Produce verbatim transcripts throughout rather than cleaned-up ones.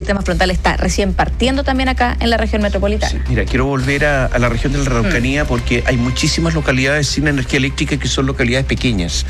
sistema frontal está recién partiendo también acá en la región metropolitana. Sí, mira, quiero volver a, a la región de la Araucanía mm. porque hay muchísimas localidades sin energía eléctrica que son localidades pequeñas,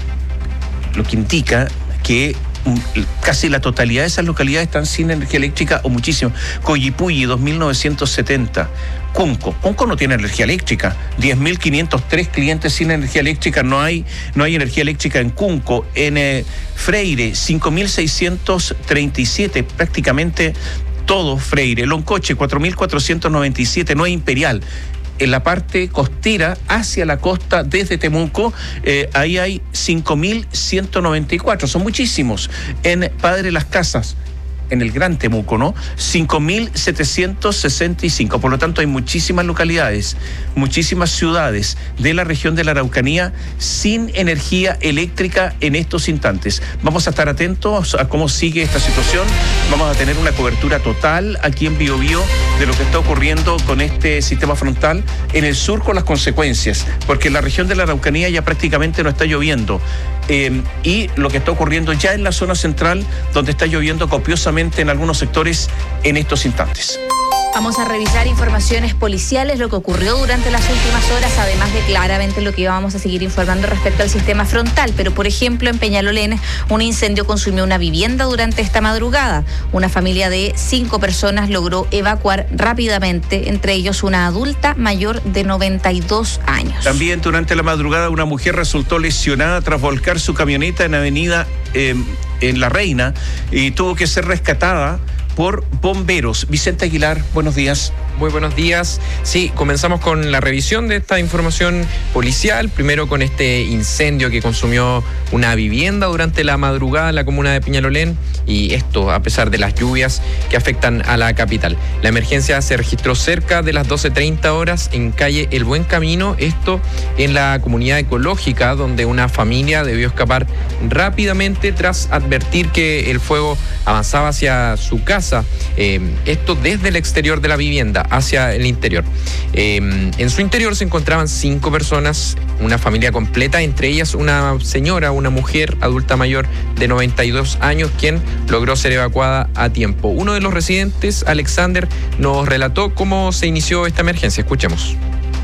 lo que indica que casi la totalidad de esas localidades están sin energía eléctrica o muchísimo. Coyipulli, dos mil novecientos setenta. Cunco. Cunco no tiene energía eléctrica. diez mil quinientos tres clientes sin energía eléctrica. No hay, no hay energía eléctrica en Cunco. En eh, Freire, cinco mil seiscientos treinta y siete. Prácticamente todo Freire. Loncoche, cuatro mil cuatrocientos noventa y siete. No hay Imperial. En la parte costera, hacia la costa, desde Temuco, eh, ahí hay cinco mil ciento noventa y cuatro, son muchísimos. En Padre Las Casas, en el Gran Temuco, ¿no? cinco mil setecientos sesenta y cinco. Por lo tanto, hay muchísimas localidades, muchísimas ciudades de la región de la Araucanía sin energía eléctrica en estos instantes. Vamos a estar atentos a cómo sigue esta situación. Vamos a tener una cobertura total aquí en Biobío de lo que está ocurriendo con este sistema frontal en el sur, con las consecuencias, porque en la región de la Araucanía ya prácticamente no está lloviendo. Eh, y lo que está ocurriendo ya en la zona central, donde está lloviendo copiosamente en algunos sectores en estos instantes. Vamos a revisar informaciones policiales, lo que ocurrió durante las últimas horas, además de claramente lo que íbamos a seguir informando respecto al sistema frontal. Pero, por ejemplo, en Peñalolén, un incendio consumió una vivienda durante esta madrugada. Una familia de cinco personas logró evacuar rápidamente, entre ellos una adulta mayor de noventa y dos años. También durante la madrugada una mujer resultó lesionada tras volcar su camioneta en avenida eh, en La Reina y tuvo que ser rescatada por bomberos. Vicente Aguilar, buenos días. Muy buenos días. Sí, comenzamos con la revisión de esta información policial, primero con este incendio que consumió una vivienda durante la madrugada en la comuna de Peñalolén, y esto a pesar de las lluvias que afectan a la capital. La emergencia se registró cerca de las doce treinta horas en calle El Buen Camino, esto en la comunidad ecológica, donde una familia debió escapar rápidamente tras advertir que el fuego avanzaba hacia su casa, eh, esto desde el exterior de la vivienda hacia el interior. Eh, en su interior se encontraban cinco personas, una familia completa, entre ellas una señora, una mujer adulta mayor de noventa y dos años, quien logró ser evacuada a tiempo. Uno de los residentes, Alexander, nos relató cómo se inició esta emergencia. Escuchemos.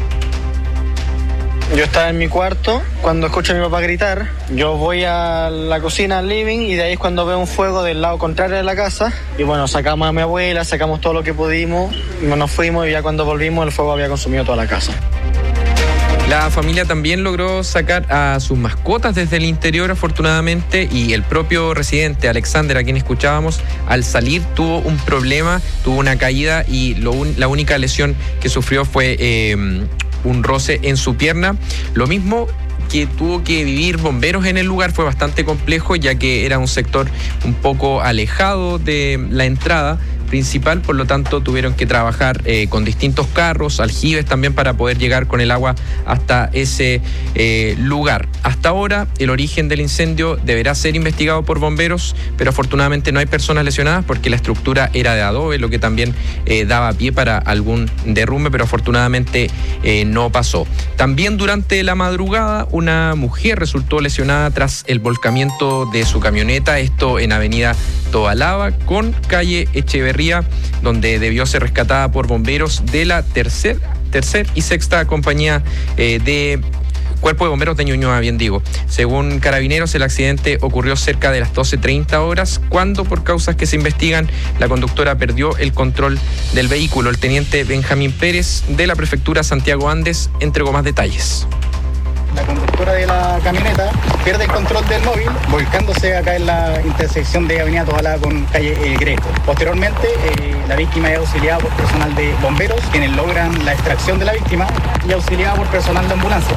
Yo estaba en mi cuarto cuando escucho a mi papá gritar. Yo voy a la cocina, al living, y de ahí es cuando veo un fuego del lado contrario de la casa. Y bueno, sacamos a mi abuela, sacamos todo lo que pudimos, nos fuimos, y ya cuando volvimos el fuego había consumido toda la casa. La familia también logró sacar a sus mascotas desde el interior, afortunadamente, y el propio residente, Alexander, a quien escuchábamos, al salir tuvo un problema, tuvo una caída, y lo un, la única lesión que sufrió fue eh, un roce en su pierna. Lo mismo que tuvo que vivir bomberos en el lugar, fue bastante complejo, ya que era un sector un poco alejado de la entrada principal, por lo tanto tuvieron que trabajar eh, con distintos carros, aljibes también, para poder llegar con el agua hasta ese eh, lugar. Hasta ahora el origen del incendio deberá ser investigado por bomberos, pero afortunadamente no hay personas lesionadas porque la estructura era de adobe, lo que también eh, daba pie para algún derrumbe, pero afortunadamente eh, no pasó. También durante la madrugada una mujer resultó lesionada tras el volcamiento de su camioneta, esto en avenida Tobalaba con calle Echeverría, donde debió ser rescatada por bomberos de la tercer, tercer y sexta compañía eh, de Cuerpo de Bomberos de Ñuñoa, bien digo. Según Carabineros, el accidente ocurrió cerca de las doce treinta horas, cuando por causas que se investigan, la conductora perdió el control del vehículo. El teniente Benjamín Pérez, de la prefectura Santiago Andes, entregó más detalles. La conductora de la camioneta pierde el control del móvil, volcándose acá en la intersección de avenida Tobalaba con calle eh, Greco. Posteriormente, eh, la víctima es auxiliada por personal de bomberos, quienes logran la extracción de la víctima, y auxiliada por personal de ambulancia.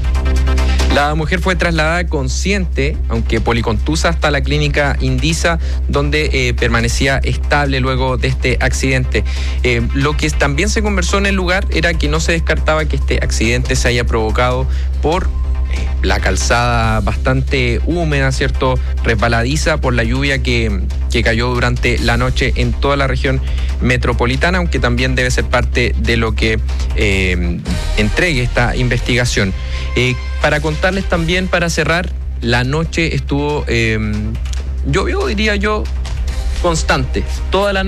La mujer fue trasladada consciente, aunque policontusa, hasta la clínica Indisa, donde eh, permanecía estable luego de este accidente. Eh, lo que también se conversó en el lugar era que no se descartaba que este accidente se haya provocado por eh, la calzada bastante húmeda, ¿cierto?, resbaladiza por la lluvia que, que cayó durante la noche en toda la región metropolitana, aunque también debe ser parte de lo que eh, entregue esta investigación. Eh, para contarles también, para cerrar, la noche estuvo, eh, llovió, diría yo, constante, toda la noche.